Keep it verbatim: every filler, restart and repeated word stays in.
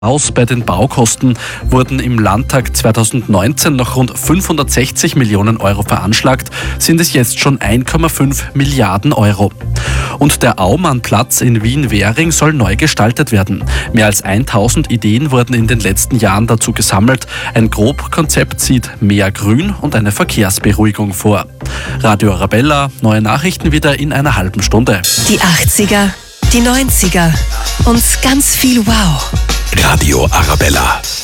Aus bei den Baukosten wurden im Landtag zweitausendneunzehn noch rund fünfhundertsechzig Millionen Euro veranschlagt, sind es jetzt schon eins Komma fünf Milliarden Euro. Und der Aumannplatz in Wien-Währing soll neu gestaltet werden. Mehr als tausend Ideen wurden in den letzten Jahren dazu gesammelt. Ein Grobkonzept sieht mehr Grün und eine Verkehrsberuhigung vor. Radio Arabella, neue Nachrichten wieder in einer halben Stunde. Die achtziger, die neunziger und ganz viel Wow. Radio Arabella.